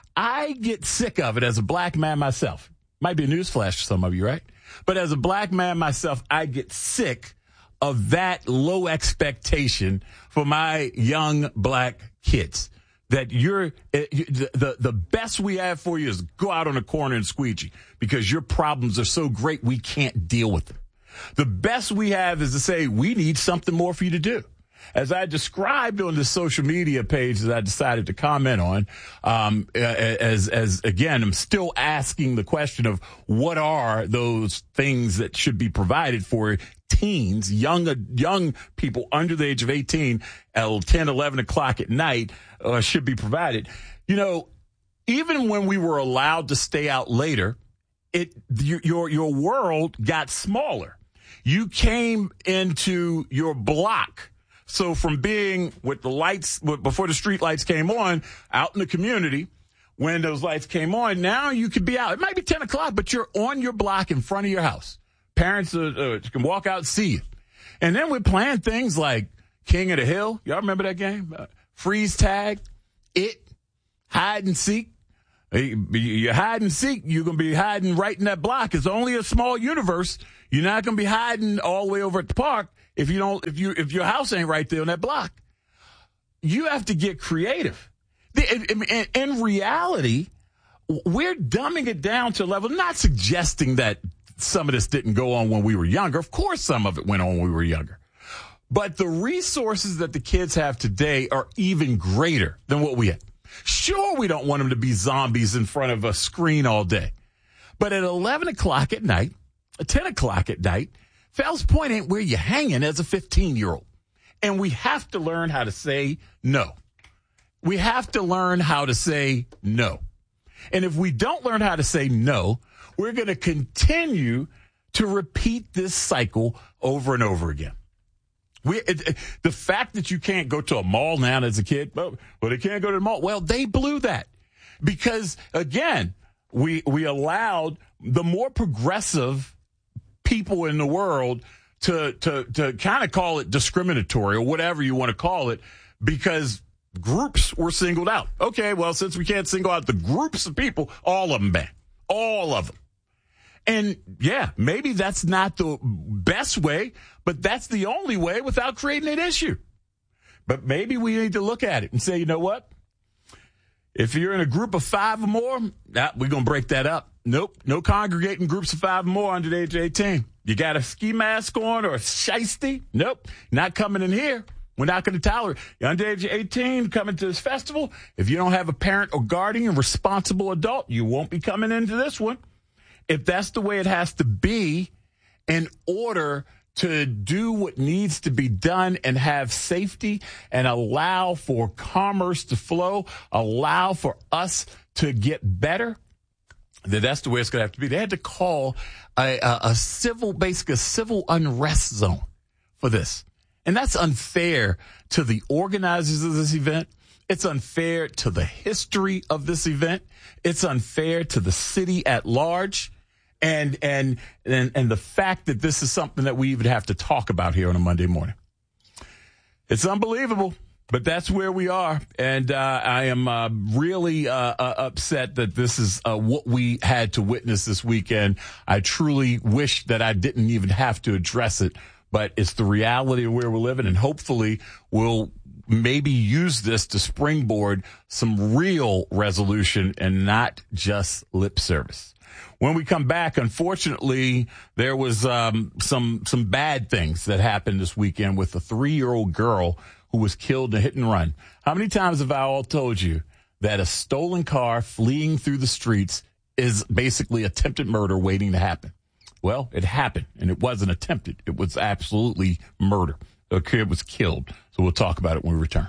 I get sick of it as a black man myself. Might be a newsflash to some of you, right? But as a black man myself, I get sick of that low expectation for my young black kids. That you're the, the the best we have for you is go out on a corner and squeegee because your problems are so great we can't deal with them. The best we have is to say we need something more for you to do. As I described on the social media page that I decided to comment on, um, as, as again, I'm still asking the question of what are those things that should be provided for teens, young, young people under the age of eighteen at ten, eleven o'clock at night, uh, should be provided. You know, even when we were allowed to stay out later, it, your, your, your world got smaller. You came into your block. So from being with the lights, before the street lights came on, out in the community, when those lights came on, now you could be out. It might be ten o'clock, but you're on your block in front of your house. Parents uh, uh, can walk out and see you. And then we're playing things like King of the Hill. Y'all remember that game? Uh, freeze tag, it, hide and seek. You hide and seek, you're going to be hiding right in that block. It's only a small universe. You're not going to be hiding all the way over at the park if you don't, if you, if your house ain't right there on that block. You have to get creative. In, in reality, we're dumbing it down to a level, not suggesting that some of this didn't go on when we were younger. Of course, some of it went on when we were younger. But the resources that the kids have today are even greater than what we had. Sure, we don't want them to be zombies in front of a screen all day. But at eleven o'clock at night, ten o'clock at night, Fells Point ain't where you're hanging as a fifteen-year-old. And we have to learn how to say no. We have to learn how to say no. And if we don't learn how to say no, we're going to continue to repeat this cycle over and over again. We, it, it, the fact that you can't go to a mall now as a kid, well, well, they can't go to the mall. Well, they blew that because, again, we we allowed the more progressive people in the world to to to kind of call it discriminatory or whatever you want to call it, because groups were singled out. Okay, well, since we can't single out the groups of people, all of them banned, all of them. And, yeah, maybe that's not the best way, but that's the only way without creating an issue. But maybe we need to look at it and say, you know what? If you're in a group of five or more, nah, we're going to break that up. Nope, no congregating groups of five or more under the age of eighteen. You got a ski mask on or a shiesty? Nope, not coming in here. We're not going to tolerate. You're under the age of eighteen coming to this festival. If you don't have a parent or guardian, responsible adult, you won't be coming into this one. If that's the way it has to be in order to do what needs to be done and have safety and allow for commerce to flow, allow for us to get better, then that's the way it's going to have to be. They had to call a, a, a civil, basically a civil unrest zone for this. And that's unfair to the organizers of this event. It's unfair to the history of this event. It's unfair to the city at large. And, and, and, and the fact that this is something that we even have to talk about here on a Monday morning. It's unbelievable, but that's where we are. And, uh, I am, uh, really, uh, uh, upset that this is, uh, what we had to witness this weekend. I truly wish that I didn't even have to address it, but it's the reality of where we're living, and hopefully we'll maybe use this to springboard some real resolution and not just lip service. When we come back, unfortunately, there was um, some some bad things that happened this weekend with a three-year-old girl who was killed in a hit and run. How many times have I all told you that a stolen car fleeing through the streets is basically attempted murder waiting to happen? Well, it happened, and it wasn't attempted. It was absolutely murder. The kid was killed. So we'll talk about it when we return.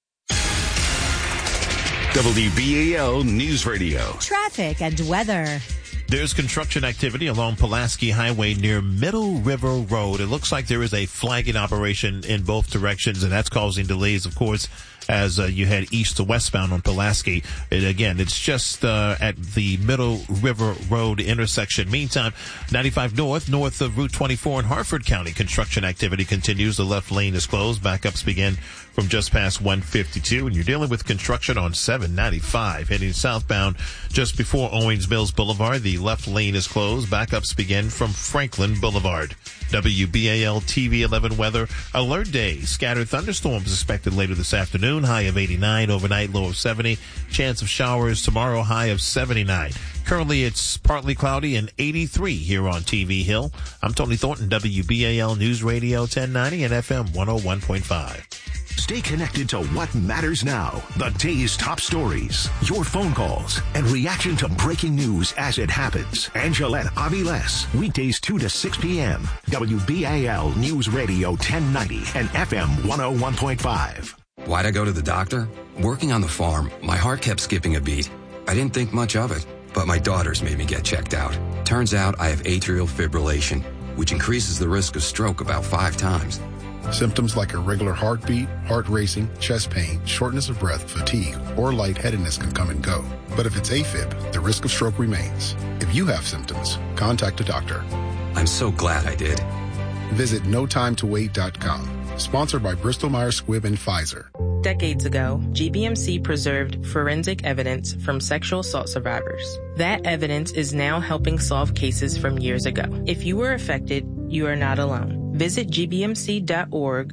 W B A L News Radio. Traffic and weather. There's construction activity along Pulaski Highway near Middle River Road. It looks like there is a flagging operation in both directions, and that's causing delays, of course, as uh, you head east to westbound on Pulaski. And again, it's just uh, at the Middle River Road intersection. Meantime, ninety-five North, north of Route twenty-four in Harford County, construction activity continues. The left lane is closed. Backups begin from just past one fifty-two, and you're dealing with construction on seven ninety-five heading southbound just before Owings Mills Boulevard. The left lane is closed. Backups begin from Franklin Boulevard. W B A L T V eleven weather alert day. Scattered thunderstorms expected later this afternoon. High of eighty-nine, overnight low of seventy. Chance of showers tomorrow, high of seventy-nine. Currently it's partly cloudy and eighty-three here on T V Hill. I'm Tony Thornton, W B A L News Radio ten ninety and F M one oh one point five. Stay connected to what matters now. The day's top stories, your phone calls, and reaction to breaking news as it happens. Angelette Aviles, weekdays two to six p.m. W B A L News Radio ten ninety and F M one oh one point five. Why'd I go to the doctor? Working on the farm, my heart kept skipping a beat. I didn't think much of it, but my daughters made me get checked out. Turns out I have atrial fibrillation. which increases the risk of stroke about five times. Symptoms like irregular heartbeat, heart racing, chest pain, shortness of breath, fatigue, or lightheadedness can come and go. But if it's AFib, the risk of stroke remains. If you have symptoms, contact a doctor. I'm so glad I did. Visit no time to wait dot com. Sponsored by Bristol Myers Squibb and Pfizer. Decades ago, G B M C preserved forensic evidence from sexual assault survivors. That evidence is now helping solve cases from years ago. If you were affected, you are not alone. Visit G B M C dot org